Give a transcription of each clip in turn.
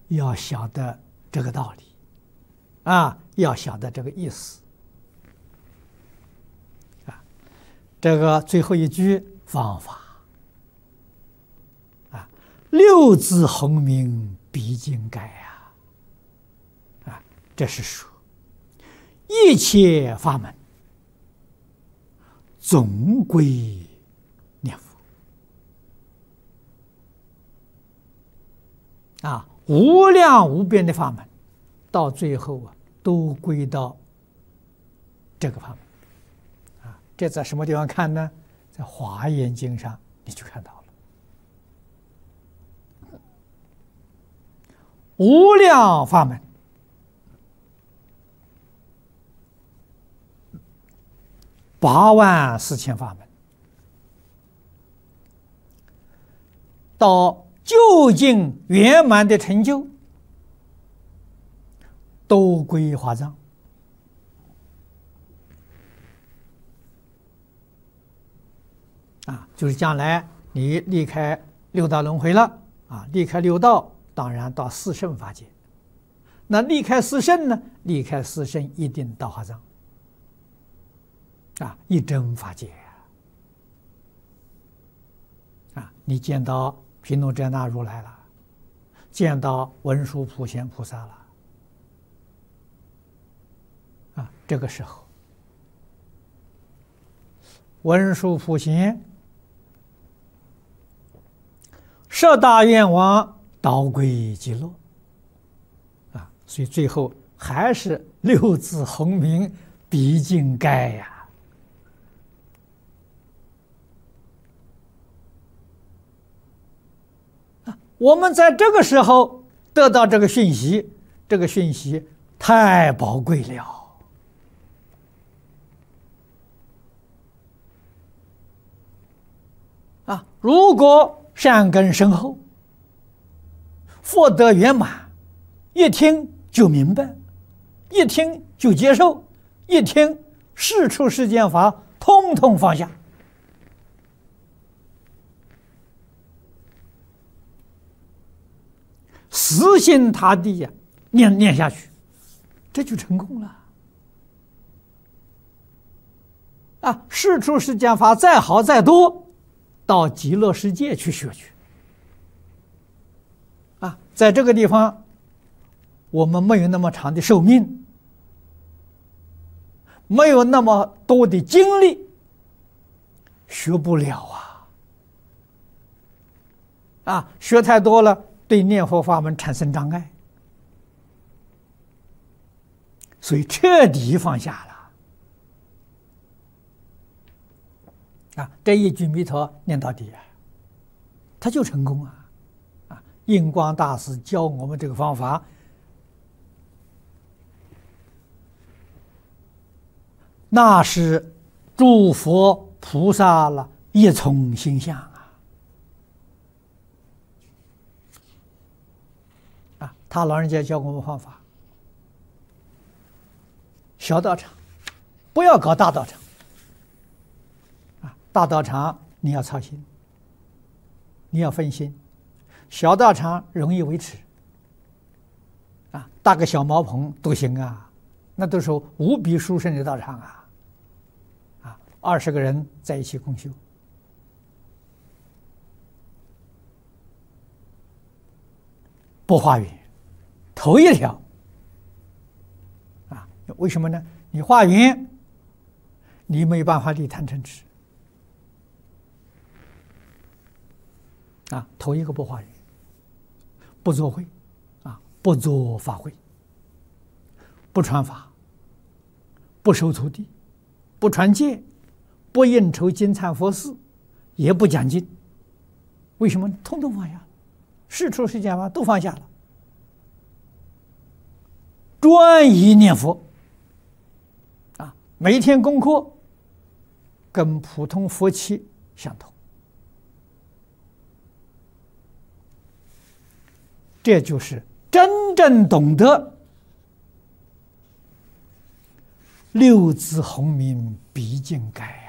要晓得这个道理啊，要晓得这个意思啊。这个最后一句方法啊，六字洪名必经改啊，这是说一切法门总归念佛啊，无量无边的法门，到最后啊，都归到这个法门啊。这在什么地方看呢？在《华严经》上你就看到了，无量法门84000法门，到究竟圆满的成就，都归华藏啊，就是将来你离开六道轮回了啊，离开六道，当然到四圣法界。那离开四圣呢？离开四圣一定到华藏啊，一真法界啊，你见到毗卢遮那如来了，见到文殊普贤菩萨了啊，这个时候文殊普贤摄大愿王导归极乐啊，所以最后还是六字洪名必经改呀。我们在这个时候得到这个讯息，这个讯息太宝贵了啊！如果善根深厚，福德圆满，一听就明白，一听就接受，一听世出世间法通通放下。死心塌地呀，念下去，这就成功了啊！世出世间法再好再多，到极乐世界去学去啊！在这个地方，我们没有那么长的寿命，没有那么多的精力，学不了啊！学太多了，对念佛法门产生障碍，所以彻底放下了啊！这一句弥陀念到底啊，他就成功啊！印光大师教我们这个方法，那是诸佛菩萨了一从心相啊！他老人家教我们方法，小道场不要搞大道场啊！大道场你要操心，你要分心，小道场容易维持啊！搭个小茅棚都行啊，那都是无比殊胜的道场啊！20个人在一起共修。不化缘，头一条啊！为什么呢？你化缘，你没办法离贪嗔痴啊！头一个不化缘，不做会啊，不做法会，不传法，不收徒弟，不传戒，不应酬金忏佛事，也不讲经。为什么？通通放下。世出世间法都放下了，专一念佛啊！每一天功课跟普通佛期相同，这就是真正懂得六字洪名必经改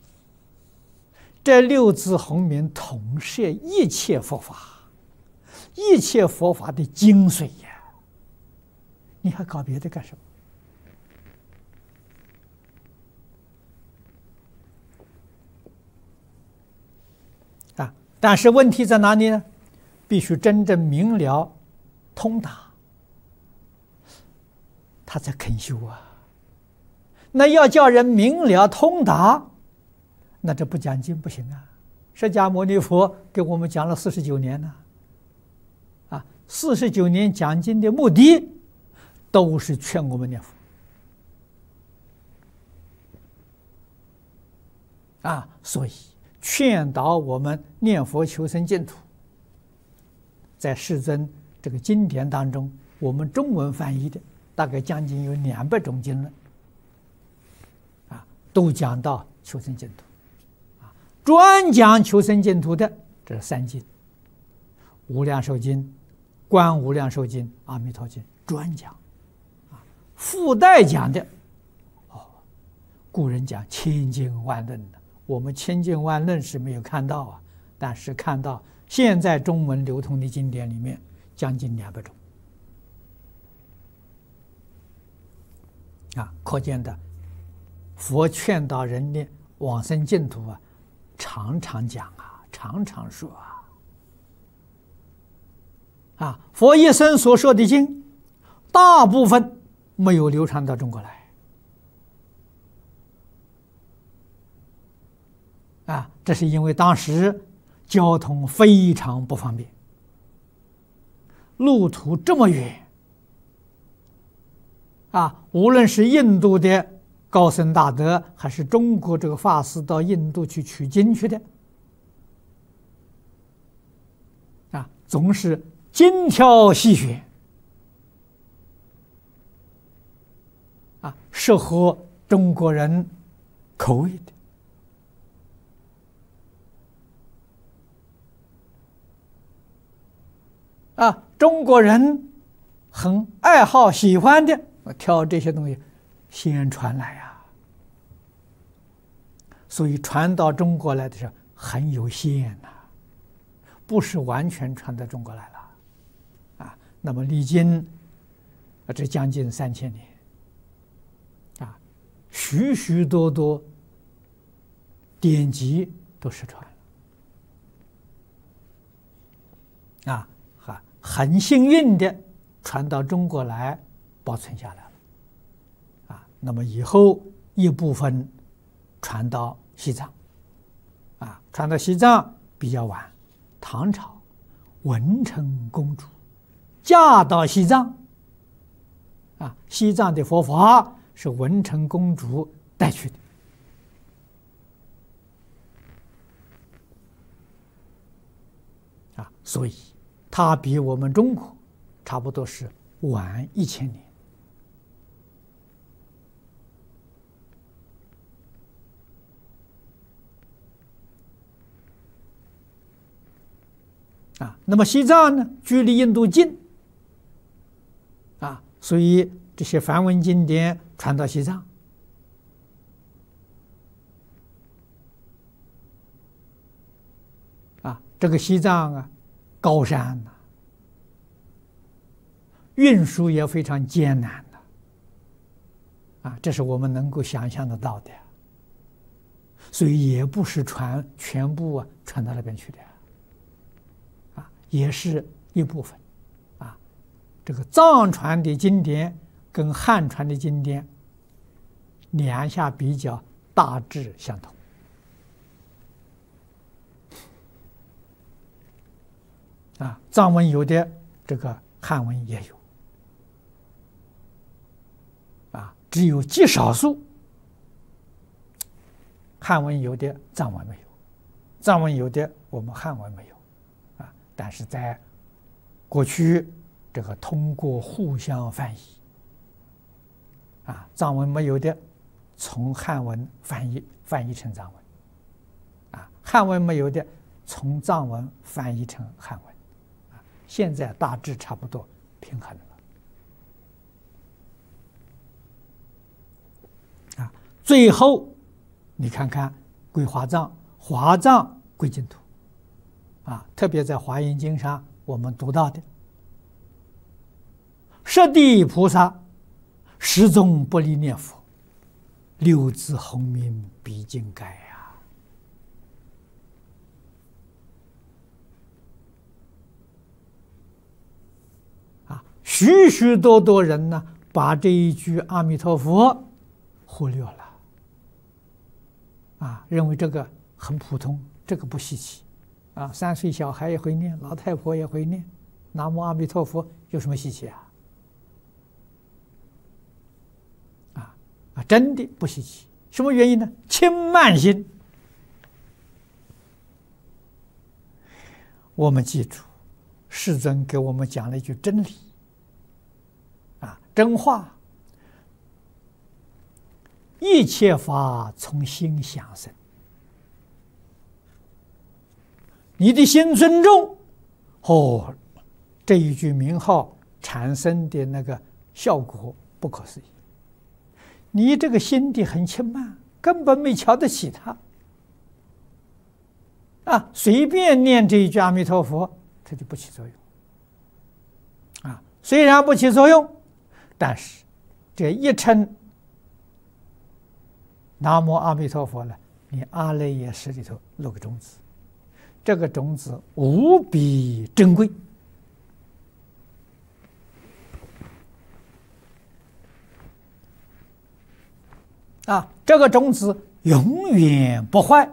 这六字洪名统摄一切佛法， 一切佛法的精髓呀！你还搞别的干什么？啊！但是问题在哪里呢？必须真正明了、通达，他才肯修啊。那要叫人明了通达，那这不讲经不行啊！释迦牟尼佛给我们讲了49年呢，啊，49年讲经的目的都是劝我们念佛，啊，所以劝导我们念佛求生净土。在世尊这个经典当中，我们中文翻译的大概将近有200种经论，啊，都讲到求生净土。专讲求生净土的，这是3经：无量寿经、观无量寿经、阿弥陀经，专讲。啊，附带讲的，古人讲千经万论的，我们千经万论是没有看到啊，但是看到现在中文流通的经典里面，将近200种。啊，可见的，佛劝导人的往生净土啊。常常讲啊，常常说啊，佛一生所说的经，大部分没有流传到中国来，啊，这是因为当时交通非常不方便，路途这么远，啊，无论是印度的高僧大德，还是中国这个法师到印度去取经去的，啊，总是精挑细选，啊，适合中国人口味的，啊，中国人很爱好喜欢的，挑这些东西先传来啊。所以传到中国来的时候很有限呐，不是完全传到中国来了，啊，那么历经这将近3000年，啊，许许多多典籍都失传了，啊，很幸运的传到中国来，保存下来了，啊，那么以后一部分传到西藏，啊，传到西藏比较晚，唐朝文成公主嫁到西藏，啊，西藏的佛法是文成公主带去的，啊，所以它比我们中国差不多是晚1000年。啊，那么西藏呢，距离印度近，啊，所以这些梵文经典传到西藏，啊，这个西藏啊，高山呐，运输也非常艰难的，啊，这是我们能够想象得到的，所以也不是全部传到那边去的。也是一部分，啊，这个藏传的经典跟汉传的经典两下比较大致相同，啊，藏文有的，这个汉文也有，啊，只有极少数汉文有的，藏文没有，藏文有的，我们汉文没有。但是在过去，这个通过互相翻译，啊，藏文没有的，从汉文翻译成藏文，啊，汉文没有的，从藏文翻译成汉文，啊，现在大致差不多平衡了，啊，最后你看看归华藏，华藏归净土。啊，特别在《华严经》上我们读到的十地菩萨始终不离念佛，六字洪名毕竟改呀！许许多多人呢，把这一句阿弥陀佛忽略了，认为这个很普通，这个不稀奇，3岁小孩也会念，老太婆也会念，南无阿弥陀佛有什么稀奇啊？真的不稀奇。什么原因呢？轻慢心。我们记住，世尊给我们讲了一句真理，真话：一切法从心想生。你的心尊重，这一句名号产生的那个效果不可思议。你这个心地很轻慢，根本没瞧得起他，随便念这一句阿弥陀佛，它就不起作用，虽然不起作用，但是这一称南无阿弥陀佛呢，你阿赖耶识里头落个种子，这个种子无比珍贵。这个种子永远不坏，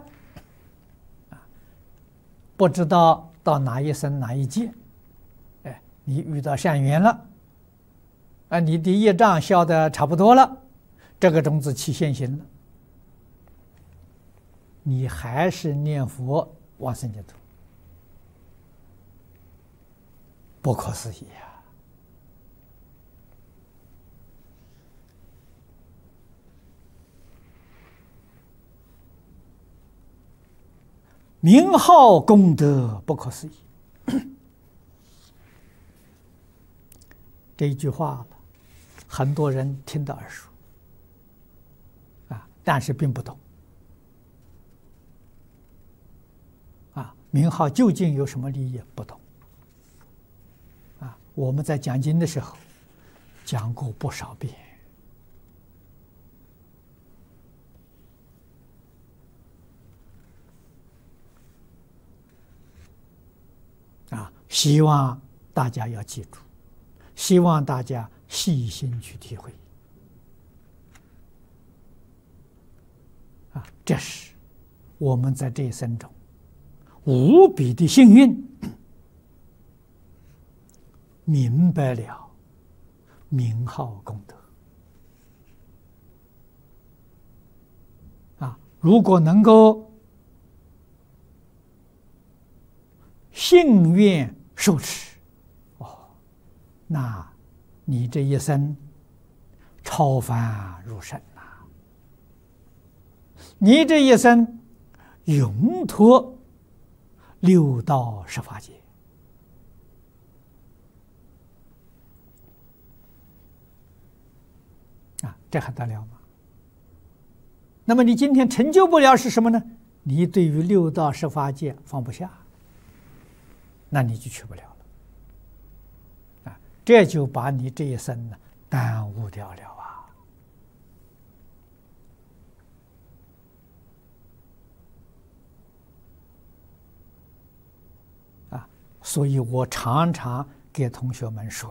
不知道到哪一生哪一劫，你遇到善缘了，你的业障消得差不多了，这个种子起现行了，你还是念佛往生净土，不可思议啊！名号功德不可思议，这一句话很多人听得耳熟，但是并不懂，名号究竟有什么利益不懂，我们在讲经的时候讲过不少遍。希望大家要记住，希望大家细心去体会，这是我们在这一生中无比的幸运，明白了名号功德，如果能够信愿受持，那你这一生超凡入圣啊！你这一生永脱六道十法界这还得了吗？那么你今天成就不了是什么呢？你对于六道十法界放不下，那你就去不了了，这就把你这一生呢耽误掉了所以我常常给同学们说，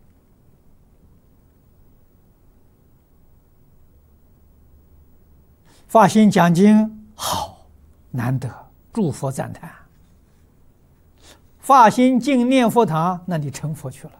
发心讲经好，难得，诸佛赞叹。发心进念佛堂，那你成佛去了。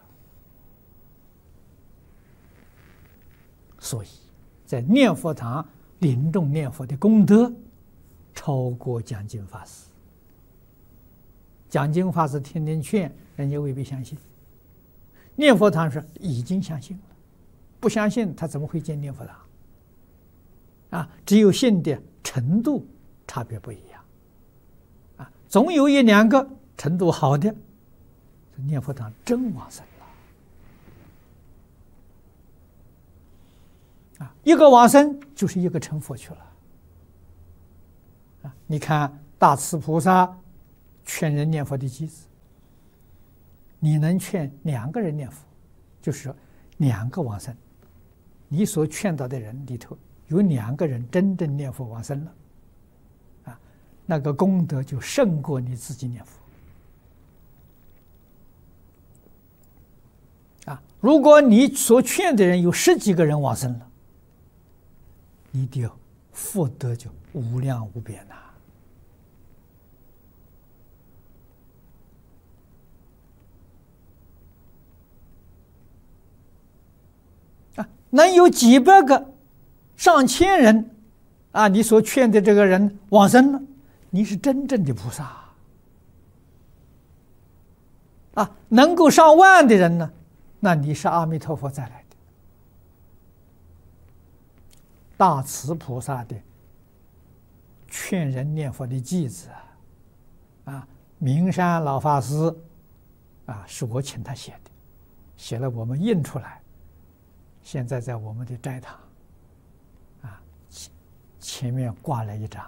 所以在念佛堂临终念佛的功德超过讲经法师。讲经法师天天劝人家未必相信，念佛堂是已经相信了，不相信他怎么会进念佛堂？只有信的程度差别不一样，总有一两个程度好的，念佛堂真往生了，一个往生就是一个成佛去了，你看大慈菩萨劝人念佛的机子， 你能劝2个人念佛，就是2个往生。你所劝导的人里头有2个人真正念佛往生了，啊，那个功德就胜过你自己念佛。如果你所劝的人有10几个人往生了，你的福德就无量无边呐！能有几百个、上千人，你所劝的这个人往生了，你是真正的菩萨能够上万的人呢，那你是阿弥陀佛再来的。大慈菩萨的劝人念佛的偈子明山老法师是我请他写的，写了我们印出来，现在在我们的斋堂前面挂了一张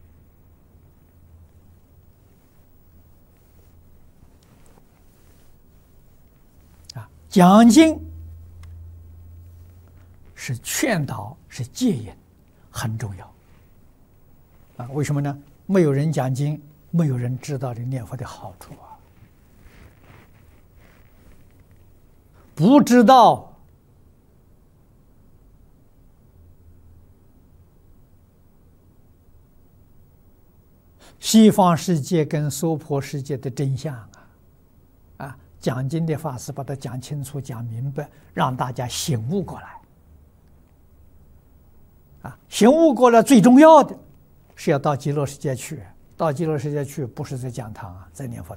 讲经是劝导，是戒引，很重要为什么呢？没有人讲经，没有人知道这念佛的好处不知道西方世界跟娑婆世界的真相讲经的法师把它讲清楚、讲明白，让大家醒悟过来。醒悟过来最重要的是要到极乐世界去。到极乐世界去，不是在讲堂在念佛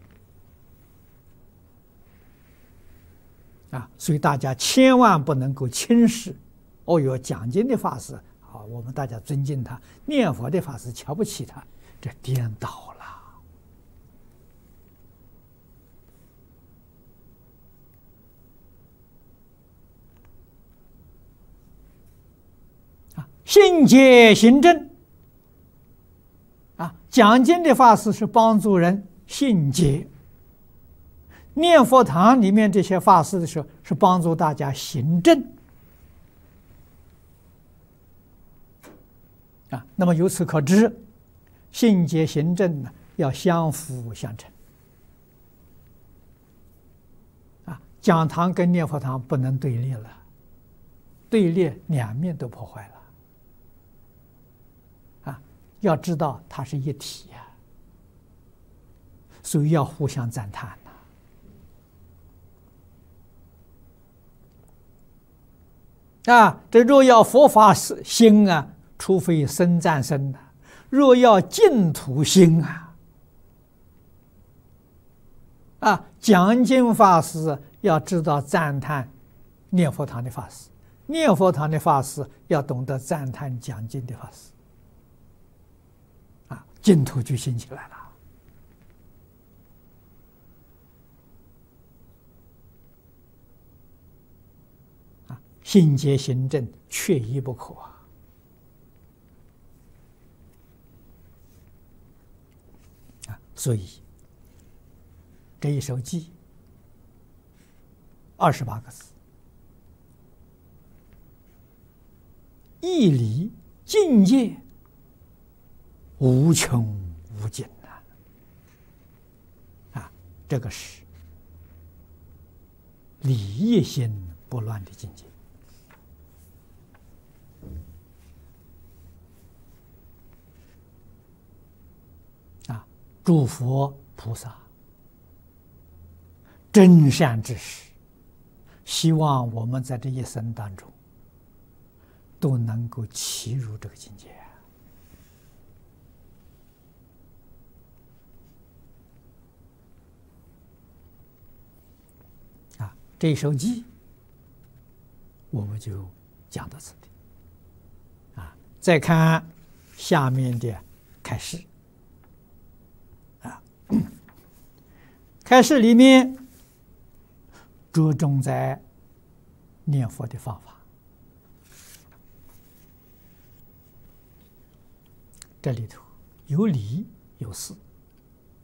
堂所以大家千万不能够轻视。有讲经的法师我们大家尊敬他；念佛的法师瞧不起他，这颠倒了。信解行证讲经的法师是帮助人信解，念佛堂里面这些法师的时候是帮助大家行证那么由此可知，信解行证呢要相辅相成讲堂跟念佛堂不能对立了，对立两面都破坏了要知道它是一体所以要互相赞叹这若要佛法兴除非僧赞僧若要净土兴讲经法师要知道赞叹念佛堂的法师，念佛堂的法师要懂得赞叹讲经的法师净土就兴起来了信解行证缺一不可所以这一首偈28个字，义理境界无穷无尽这个是理业心不乱的境界诸佛菩萨真善之士，希望我们在这一生当中都能够契入这个境界这一首偈我们就讲到此地再看下面的开示开示里面着重在念佛的方法，这里头有理有事。